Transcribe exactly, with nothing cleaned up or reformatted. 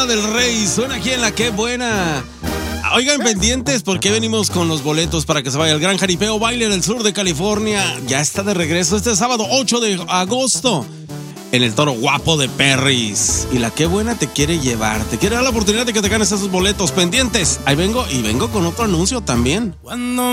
Boda del Rey suena aquí en La Qué Buena. Oigan, pendientes porque venimos con los boletos para que se vaya el Gran Jaripeo Baile del Sur de California. Ya está de regreso este sábado ocho de agosto en el Toro Guapo de Perris. Y La Qué Buena te quiere llevar, te quiere dar la oportunidad de que te ganes esos boletos pendientes. Ahí vengo y vengo con otro anuncio también. Cuando